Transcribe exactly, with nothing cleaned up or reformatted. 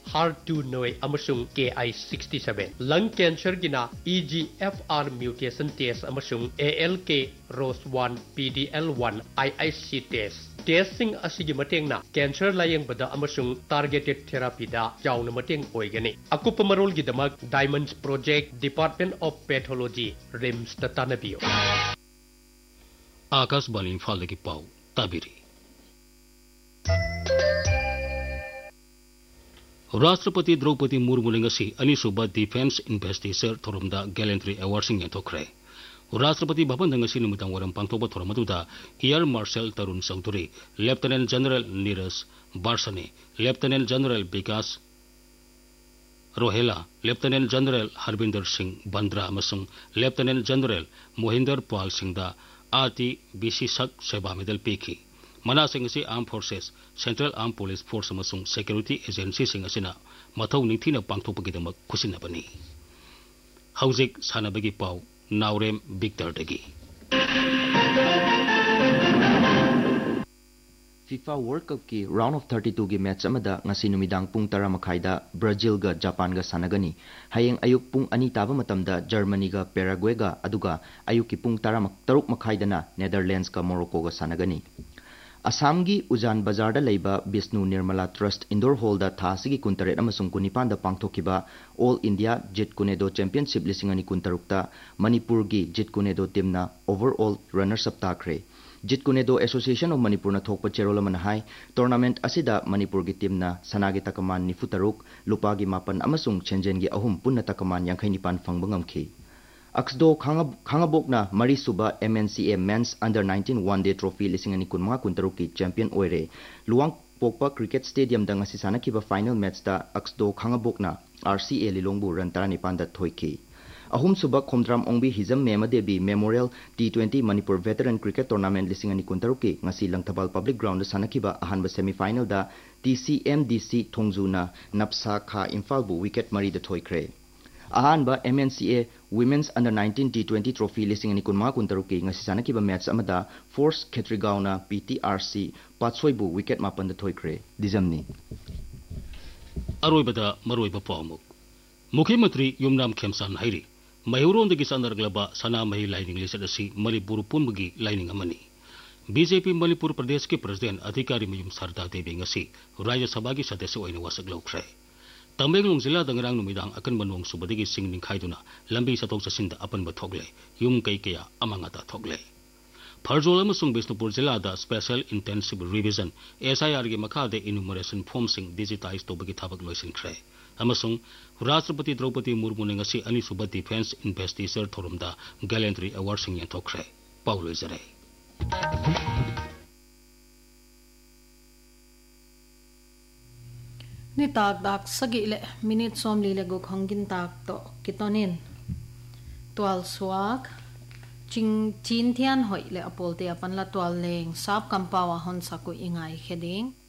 H E R two noi amasung K I sixty-seven lung cancer gina E G F R mutation test amasung A L K R O S one P D L one I I C test testing asigi mateng na cancer layang bada amasung targeted therapy da jauna mateng oigani akupa marol gidamak Diamonds Project Department of Pathology R I M S tatanabiyo Akas Bani Imphal ki pau tabiri Rashtrapati Draupadi Murmu ngasi anisuba Defense Investigator Thorumda Gallantry Award sing yatokre Rashtrapati Bhavan ngasi numitang waram pangtoba thoramatuda Air Marshal Tarun Chowdhury Lieutenant General Neeraj Barsane Lieutenant General Vikas Rohela Lieutenant General Harbinder Singh Bandra amasung Lieutenant General Mohinder Pal Singh da Ati Bisisak Seba Medal piki Mana sing si Armed Forces, Central Armed Police Force amasung Security Agency sing asina mathau ningthina pangthokpagidamak khusinabani. Hauzik sanabagi pau Naurem Victor dagi. FIFA World Cup ki round of thirty-two gi match amada ngasi numidang pung tara makhaida Brazil ga Japan ga sanagani hayeng ayuk pung ani taba matamda Germany ga Paraguay ga aduga ayuk ki pung tara taruk makhaida na Netherlands ga Morocco ga sanagani Assam gi Ujan Bazar da leiba Bisnu Nirmala Trust Indoor Hall da thasigi kuntaret amasung kunipan da pangthokiba All India Jit Kunedo Championship lisingani kuntarukta Manipur gi Jit Kunedo team na overall runners up takre Jit Kunedo Association of Manipur na thokpa cherola manahai tournament asida Manipur gi team na sanagi takaman ni futaruk lupa gi mapan amasung chenjen gi ahum punna takaman yangkhai nipan fangbangam khi Aksdo khangabok na mari suba M N C A Men's Under nineteen One Day Trophy lisingani kunma kuntaruk ki champion oire luang pokpa cricket stadium da ngasi sanakiba final match da Aksdo khangabok na R C A Lilongbu ran taranipan da thoiki Ahum suba khomdram ongbi hizam mema debi Memorial T twenty Manipur Veteran Cricket Tournament lisingani kuntaruki ngasi Langthabal Public Ground da sanakiba ahanba semi final da T C M D C Thongju na Napsa Kha Imphal bu wicket mari da thoikre ahanba M N C A Women's Under nineteen T twenty Trophy lisingani kunma kuntaruki ngasi sanakiba match amada Force Khetrigao na P T R C Patsoi bu wicket mapan da thoikre dijamni Aroibada maroiba pawmuk Mukhyamantri Yumnam Khemsan hairi Mayurondagi sandarglaba sana mahi lining listed asi Manipur punbagi lining amani B J P Manipur Pradesh ke President Adhikari Mayum Sarda Devi ngasi Rajya Sabha gi sadasya oina wasak laukre Tamenglong Zilla dangrang numidang akan manuang subadigi singning khaiduna lambi satok sasinda apan ba thogle yum kai kaya amangata thogle Pharjol amasung Bisnupur Zilla da Special Intensive Revision S I R gi makhade enumeration form sing digitize tobagi thabak loisinkhre amasung Rashtrapati Draupadi Murmu ngasi ani suba Defense Investigator Thorumda Gallantry Award sing yanthokre Paulo Zare Ni tak dak sagi le minute som li le go khongin tak to kitonin twal swak ching chin thian hoi le apol te apan la twal leng sap kampawa hon saku ingai kheding